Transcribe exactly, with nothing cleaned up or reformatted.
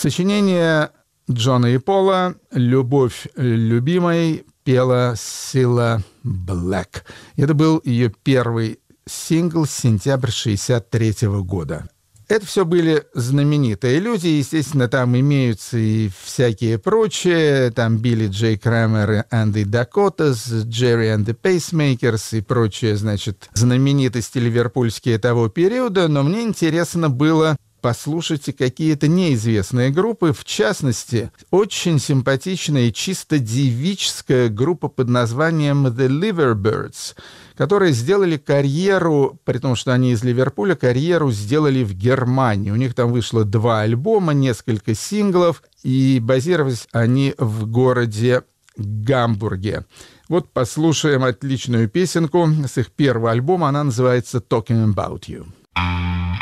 Сочинение Джона и Пола «Любовь любимой» пела Сила Блэк. Это был ее первый сингл с сентября шестьдесят третьего года. Это все были знаменитые люди, естественно, там имеются и всякие прочие, там Билли Джей Крамер and the Dakotas, Jerry and the Pacemakers и прочие, значит, знаменитости ливерпульские того периода, но мне интересно было послушать какие-то неизвестные группы, в частности, очень симпатичная и чисто девическая группа под названием The Liverbirds, которые сделали карьеру, при том, что они из Ливерпуля, карьеру сделали в Германии. У них там вышло два альбома, несколько синглов, и базировались они в городе Гамбурге. Вот послушаем отличную песенку с их первого альбома, она называется «Talking About You».